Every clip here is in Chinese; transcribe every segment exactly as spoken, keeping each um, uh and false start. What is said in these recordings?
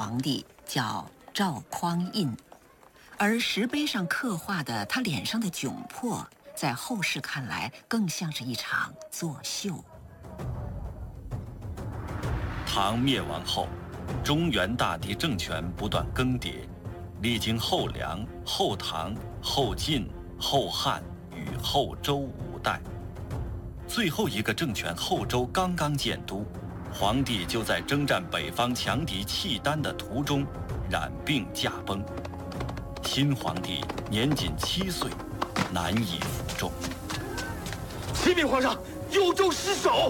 皇帝叫赵匡胤，而石碑上刻画的他脸上的窘迫，在后世看来更像是一场作秀。 唐灭亡后，中原大地政权不断更迭，历经后梁、后唐、后晋、后汉与后周五代，最后一个政权后周刚刚建都，皇帝就在征战北方强敌契丹的途中染病驾崩。新皇帝年仅七岁，难以服众。 启禀皇上，幽州失守。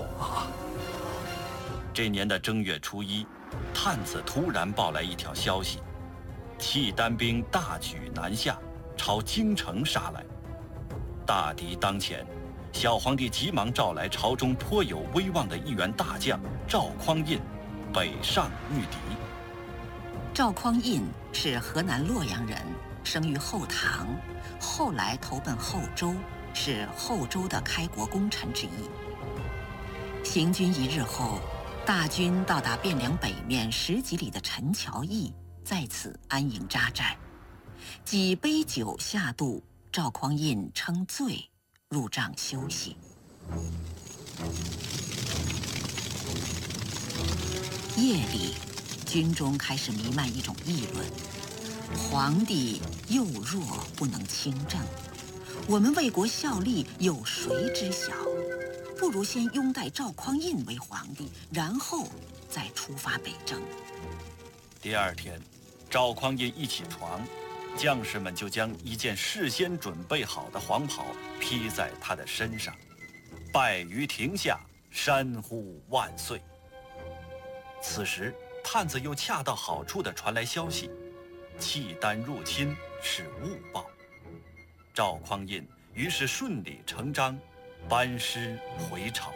这年的正月初一，探子突然报来一条消息：契丹兵大举南下，朝京城杀来。大敌当前，小皇帝急忙召来朝中颇有威望的一员大将赵匡胤，北上御敌。 赵匡胤是河南洛阳人，生于后唐，后来投奔后周，是后周的开国功臣之一。行军一日后，大军到达汴梁北面十几里的陈桥驿，在此安营扎寨。几杯酒下肚，赵匡胤称醉，入帐休息。夜里，军中开始弥漫一种议论：皇帝幼弱，不能亲政，我们为国效力，有谁知晓？不如先拥戴赵匡胤为皇帝，然后再出发北征。 第二天，赵匡胤一起床，将士们就将一件事先准备好的黄袍披在他的身上，拜于庭下，山呼万岁。此时，探子又恰到好处地传来消息，契丹入侵是误报。赵匡胤于是顺理成章，班师回朝。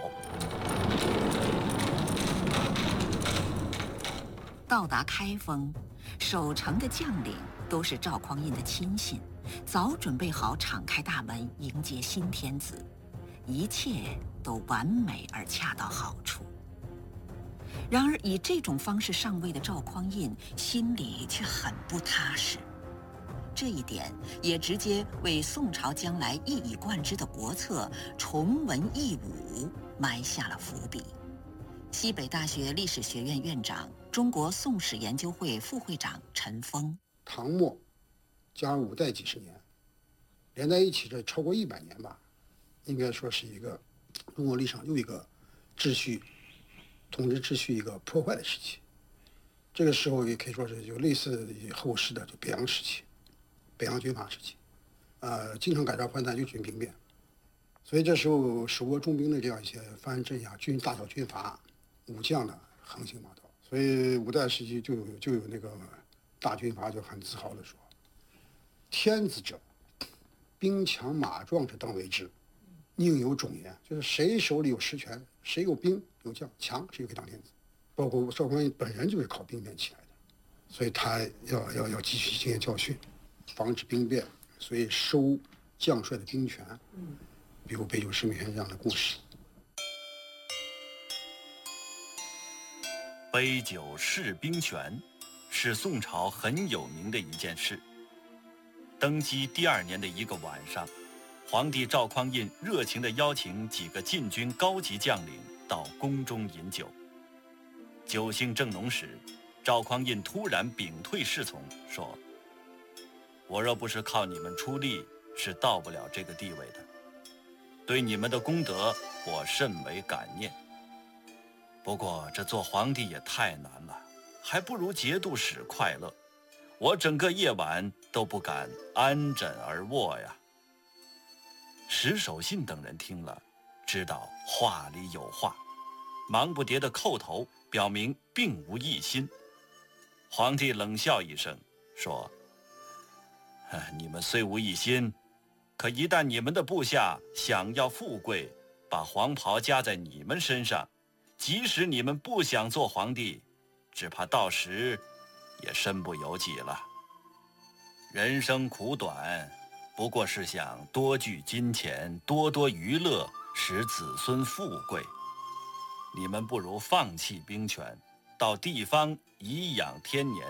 到达开封，守城的将领都是赵匡胤的亲信，早准备好敞开大门迎接新天子，一切都完美而恰到好处。然而，以这种方式上位的赵匡胤心里却很不踏实，这一点也直接为宋朝将来一以贯之的国策重文抑武埋下了伏笔。西北大学历史学院院长、中国宋史研究会副会长陈峰： 唐末加五代几十年，连在一起这超过一百年吧，应该说是一个中国历史上又一个秩序统治秩序一个破坏的时期。这个时候也可以说是就类似于后世的就北洋时期，北洋军阀时期，呃，经常改朝换代，又军兵变，所以这时候手握重兵的这样一些藩镇呀、军大小军阀、武将呢横行霸道，所以五代时期就有就有那个大军阀就很自豪地说：“天子者，兵强马壮者当为之，宁有种焉。”就是谁手里有实权，谁有兵有将强，谁就可以当天子。包括赵匡胤本人就是靠兵变起来的，所以他要要要汲取经验教训，防止兵变，所以收将帅的兵权。比如北九十美元这样的故事。 杯酒释兵权是宋朝很有名的一件事。登基第二年的一个晚上，皇帝赵匡胤热情地邀请几个禁军高级将领到宫中饮酒。酒兴正浓时，赵匡胤突然屏退侍从，说：“我若不是靠你们出力，是到不了这个地位的。对你们的功德，我甚为感念。不过这做皇帝也太难了，还不如节度使快乐。我整个夜晚都不敢安枕而卧呀。”石守信等人听了，知道话里有话，忙不迭地叩头，表明并无异心。皇帝冷笑一声，说：“你们虽无异心，可一旦你们的部下想要富贵，把黄袍加在你们身上，即使你们不想做皇帝，只怕到时也身不由己了。人生苦短，不过是想多聚金钱，多多娱乐，使子孙富贵。你们不如放弃兵权，到地方颐养天年。”